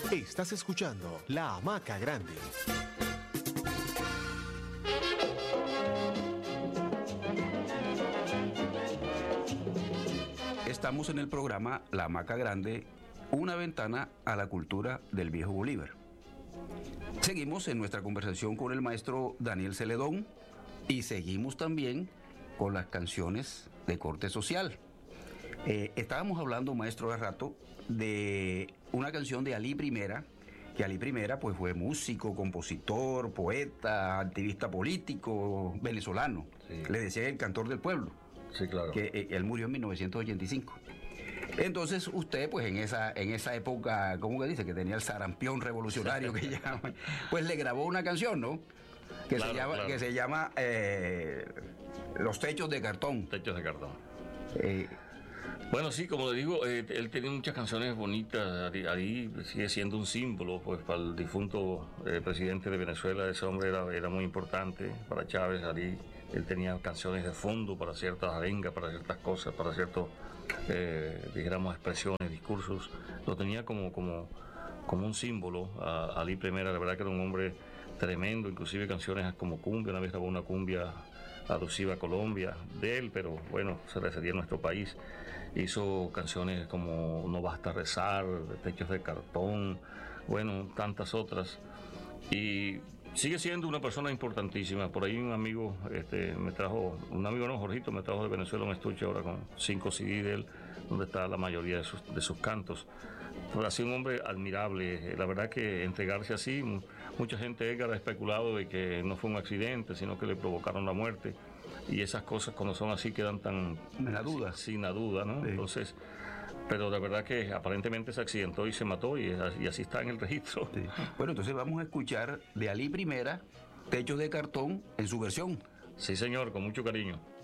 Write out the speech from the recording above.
Estás escuchando La Hamaca Grande. Estamos en el programa La Hamaca Grande, una ventana a la cultura del viejo Bolívar. Seguimos en nuestra conversación con el maestro Daniel Celedón y seguimos también con las canciones de corte social. Estábamos hablando, maestro, hace rato, de una canción de Alí Primera, que Alí Primera pues fue músico, compositor, poeta, activista político, venezolano. Sí. Le decía el cantor del pueblo. Sí, claro. Que él murió en 1985. Entonces usted, pues en esa época, ¿cómo que dice? Que tenía el sarampión revolucionario que llama, pues le grabó una canción, ¿no? Que se llama Los techos de cartón. Techos de cartón. Bueno, sí, como le digo, él tenía muchas canciones bonitas. Ahí sigue siendo un símbolo, pues, para el difunto presidente de Venezuela. Ese hombre era muy importante para Chávez. Ahí él tenía canciones de fondo para ciertas arengas, para ciertas cosas, para ciertos, dijéramos, expresiones, discursos. Lo tenía como un símbolo a Alí Primera. La verdad que era un hombre tremendo, inclusive canciones como cumbia. Una vez grabó una cumbia alusiva a Colombia de él, pero bueno, se refería a nuestro país. Hizo canciones como No Basta Rezar, Techos de Cartón, bueno, tantas otras. Y sigue siendo una persona importantísima. Por ahí un amigo Jorgito, me trajo de Venezuela un estuche ahora con 5 CD de él, donde está la mayoría de sus cantos. Pero ha sido un hombre admirable. La verdad que entregarse así, mucha gente, Edgar, ha especulado de que no fue un accidente, sino que le provocaron la muerte. Y esas cosas cuando son así quedan tan... En la duda. Sin la duda, ¿no? Sí. Entonces, pero la verdad que aparentemente se accidentó y se mató y así está en el registro. Sí. Bueno, entonces vamos a escuchar de Alí Primera, Techos de Cartón, en su versión. Sí, señor, con mucho cariño.